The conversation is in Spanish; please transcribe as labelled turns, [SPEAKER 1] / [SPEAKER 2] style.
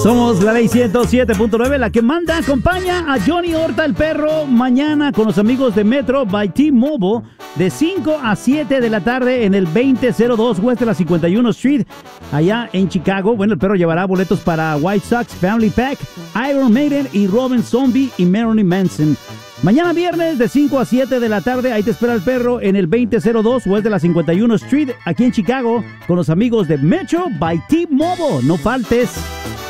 [SPEAKER 1] Somos la ley 107.9, la que manda. Acompaña a Johnny Horta el perro mañana con los amigos de Metro by T-Mobile de 5 a 7 de la tarde en el 2002 West de la 51 Street, allá en Chicago. Bueno, el perro llevará boletos para White Sox, Family Pack, Iron Maiden y Robin Zombie y Marilyn Manson. Mañana viernes de 5 a 7 de la tarde, ahí te espera el perro en el 2002 West de la 51 Street, aquí en Chicago, con los amigos de Metro by T-Mobile. No faltes.